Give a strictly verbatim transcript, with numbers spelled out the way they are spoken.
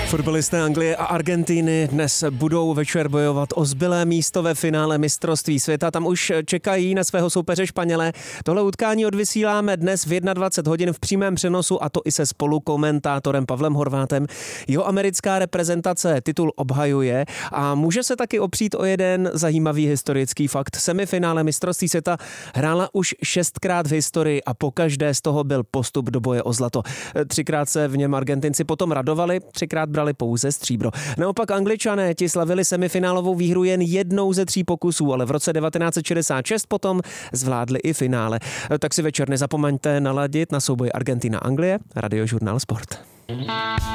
Fotbalisté Anglie a Argentiny dnes budou večer bojovat o zbylé místo ve finále mistrovství světa. Tam už čekají na svého soupeře Španělé. Tohle utkání odvysíláme dnes v dvacet jedna hodin v přímém přenosu, a to i se spolukomentátorem Pavlem Horvátem. Jeho americká reprezentace titul obhajuje a může se taky opřít o jeden zajímavý historický fakt. Semifinále mistrovství světa hrála už šestkrát v historii a pokaždé z toho byl postup do boje o zlato. Třikrát se v něm Argentinci potom radovali, třikrát brali pouze stříbro. Naopak Angličané ti slavili semifinálovou výhru jen jednou ze tří pokusů, ale v roce devatenáct set šedesát šest potom zvládli i finále. Tak si večer nezapomeňte naladit na souboj Argentina-Anglie, Radiožurnál Sport.